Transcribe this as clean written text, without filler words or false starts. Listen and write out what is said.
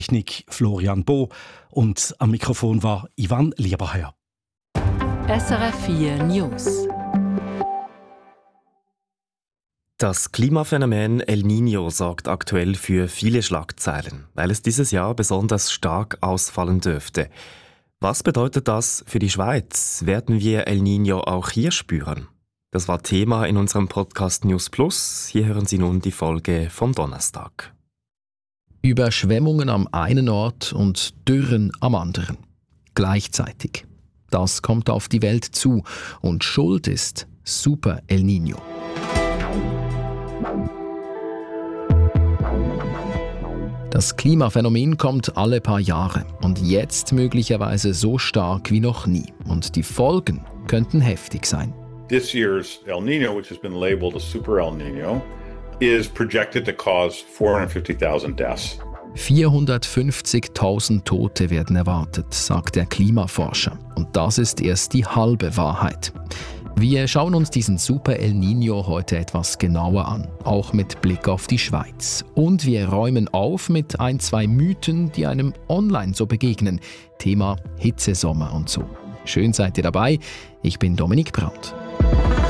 Technik Florian Bo und am Mikrofon war Ivan Lieberherr. SRF 4 News. Das Klimaphänomen El Niño sorgt aktuell für viele Schlagzeilen, weil es dieses Jahr besonders stark ausfallen dürfte. Was bedeutet das für die Schweiz? Werden wir El Niño auch hier spüren? Das war Thema in unserem Podcast News Plus. Hier hören Sie nun die Folge vom Donnerstag. Überschwemmungen am einen Ort und Dürren am anderen. Gleichzeitig. Das kommt auf die Welt zu und Schuld ist Super El Niño. Das Klimaphänomen kommt alle paar Jahre und jetzt möglicherweise so stark wie noch nie. Und die Folgen könnten heftig sein. This year's El Niño, which has been labeled a Super El Niño, is projected to cause 450,000 deaths. 450.000 Tote werden erwartet, sagt der Klimaforscher. Und das ist erst die halbe Wahrheit. Wir schauen uns diesen Super El Niño heute etwas genauer an, auch mit Blick auf die Schweiz. Und wir räumen auf mit ein, zwei Mythen, die einem online so begegnen. Thema Hitzesommer und so. Schön seid ihr dabei. Ich bin Dominik Brandt.